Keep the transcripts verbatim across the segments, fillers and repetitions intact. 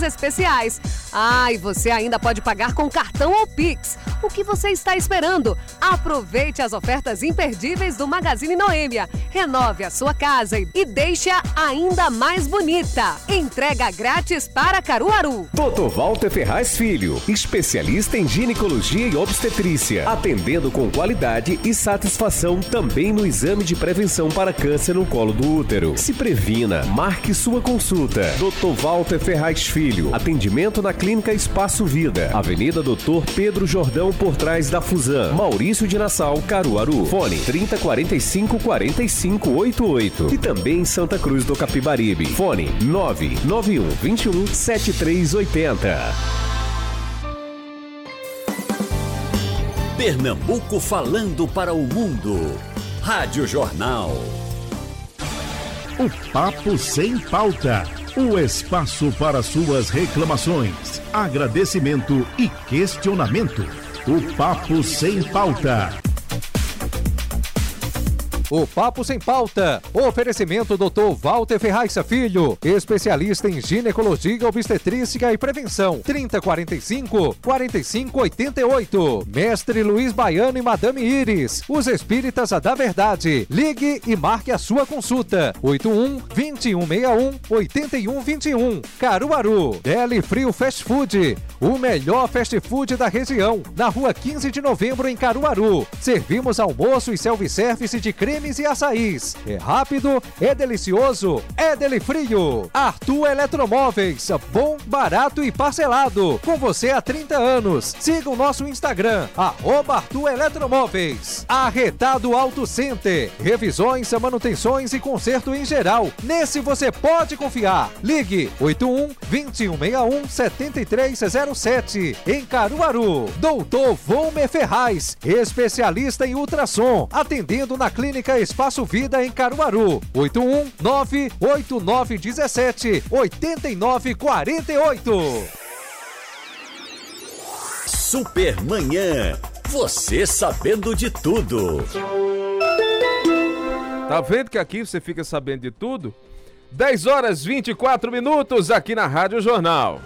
especiais. Ah, e você ainda pode pagar com cartão ou Pix. O que você está esperando? Aproveite as ofertas imperdíveis do Magazine Noêmia. Renove a sua casa e deixe-a ainda mais bonita. Entrega grátis para Caruaru. doutor Walter Ferraz Filho, especialista em ginecologia e obstetrícia, atendendo com qualidade e satisfação também no exame de prevenção para câncer no colo do útero. Se previna, marque sua consulta. doutor Walter Ferraz Filho, atendimento na Clínica Espaço Vida, Avenida doutor Pedro Jordão, por trás da Fusan, Maurício de Nassau, Caruaru. Fone trinta, quarenta e cinco, quarenta e cinco, oitenta e oito. E também em Santa Cruz do Capibaribe. Fone nove nove um, vinte e um, setenta e três oitenta. Pernambuco falando para o mundo. Rádio Jornal. O Papo Sem Pauta. O espaço para suas reclamações, agradecimento e questionamento. O Papo Sem Pauta. O Papo Sem Pauta. Oferecimento doutor Walter Ferraz Filho, especialista em ginecologia, obstetrícia e prevenção. trinta, quarenta e cinco, quarenta e cinco, oitenta e oito. Mestre Luiz Baiano e Madame Iris, os espíritas da verdade. Ligue e marque a sua consulta. oito um, vinte e um, sessenta e um, oitenta e um, vinte e um. Caruaru. Deli Frio Fast Food, o melhor fast food da região. Na rua quinze de novembro, em Caruaru. Servimos almoço e self-service de cremes e açaís. É rápido, é delicioso, é Deli Frio. Arthur Eletromóveis, bom, barato e parcelado. Com você há trinta anos. Siga o nosso Instagram, arroba Arthur Eletromóveis. Arretado Auto Center, revisões, manutenções e conserto em geral. Nesse você pode confiar. Ligue oito um, vinte e um, sessenta e um, setenta e três zero sete. Em Caruaru. doutor Volmer Ferraz, especialista em ultrassom, atendendo na Clínica Espaço Vida em Caruaru. oito um, nove oito nove um sete, oito nove quatro oito. Supermanhã. Você sabendo de tudo. Tá vendo que aqui você fica sabendo de tudo? dez horas e vinte e quatro minutos aqui na Rádio Jornal.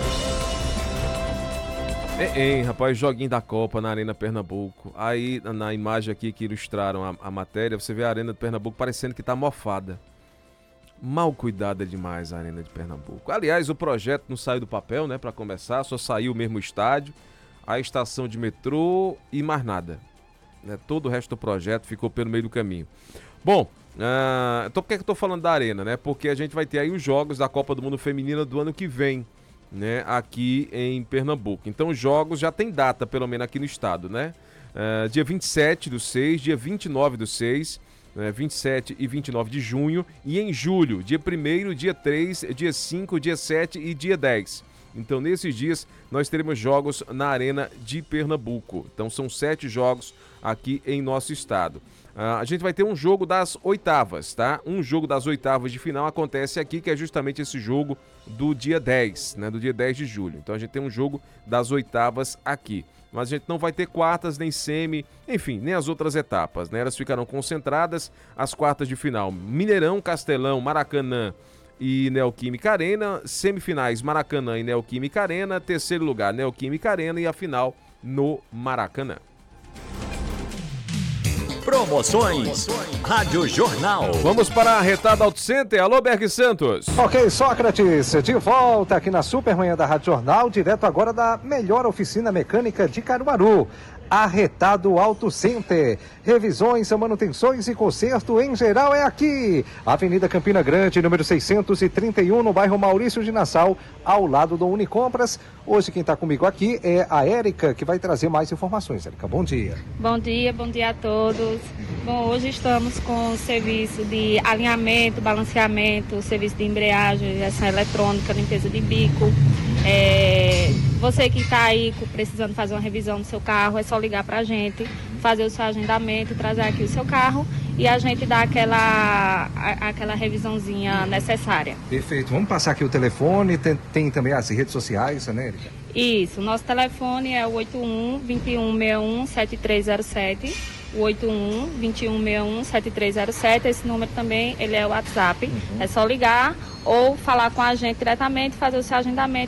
Ei, ei, rapaz, joguinho da Copa na Arena Pernambuco. Aí, na imagem aqui que ilustraram a, a matéria, você vê a Arena de Pernambuco parecendo que tá mofada. Mal cuidada demais a Arena de Pernambuco. Aliás, o projeto não saiu do papel, né, pra começar, só saiu mesmo o estádio, a estação de metrô e mais nada. Né, todo o resto do projeto ficou pelo meio do caminho. Bom, uh, então por que, que eu tô falando da Arena, né? Porque a gente vai ter aí os jogos da Copa do Mundo Feminina do ano que vem, né, aqui em Pernambuco. Então os jogos já tem data, pelo menos aqui no estado, né? Uh, dia vinte e sete do seis, dia vinte e nove do seis, né, vinte e sete e vinte e nove de junho, e em julho, dia primeiro, dia três, dia cinco, dia sete e dia dez. Então nesses dias nós teremos jogos na Arena de Pernambuco. Então são sete jogos aqui em nosso estado. Uh, a gente vai ter um jogo das oitavas, tá? Um jogo das oitavas de final acontece aqui, que é justamente esse jogo do dia dez, né? Do dia dez de julho. Então a gente tem um jogo das oitavas aqui. Mas a gente não vai ter quartas, nem semi, enfim, nem as outras etapas, né? Elas ficarão concentradas às quartas de final. Mineirão, Castelão, Maracanã e Neoquímica Arena. Semifinais, Maracanã e Neoquímica Arena. Terceiro lugar, Neoquímica Arena. E a final no Maracanã. Promoções. Rádio Jornal. Vamos para a Retada Auto Center. Alô, Berg Santos. Ok, Sócrates, de volta aqui na Supermanhã da Rádio Jornal, direto agora da melhor oficina mecânica de Caruaru. Arretado Auto Center. Revisões, manutenções e conserto em geral é aqui. Avenida Campina Grande, número seiscentos e trinta e um, no bairro Maurício de Nassau, ao lado do Unicompras. Hoje quem está comigo aqui é a Érica, que vai trazer mais informações. Érica, bom dia. Bom dia, bom dia a todos. Bom, hoje estamos com o serviço de alinhamento, balanceamento, serviço de embreagem, injeção eletrônica, limpeza de bico. É, você que está aí precisando fazer uma revisão do seu carro, é só ligar para a gente, fazer o seu agendamento, trazer aqui o seu carro e a gente dá aquela, a, aquela revisãozinha necessária. Perfeito. Vamos passar aqui o telefone, tem, tem também as redes sociais, né, Érica? Isso, nosso telefone é o oito um, vinte e um, sessenta e um, setenta e três zero sete, o oito um, vinte e um, sessenta e um, setenta e três zero sete, esse número também, ele é o WhatsApp, uhum. É só ligar ou falar com a gente diretamente, fazer o seu agendamento